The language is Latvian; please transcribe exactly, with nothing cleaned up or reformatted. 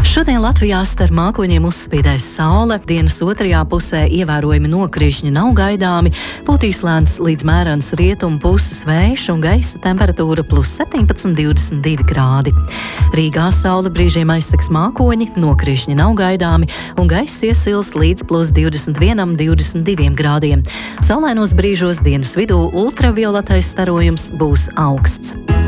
Šodien Latvijā starp mākoņiem uzspīdēs saule, dienas otrajā pusē ievērojami nokrišņi nav gaidāmi, pūtīs lēns līdz mērens rietumu puses vējš un gaisa temperatūra plus septiņpadsmit līdz divdesmit divi grādi. Rīgā saule brīžiem aizsegs mākoņi, nokrišņi nav gaidāmi un gaiss iesils līdz plus divdesmit vienam līdz divdesmit diviem grādiem. Saulainos brīžos dienas vidū ultravioletais starojums būs augsts.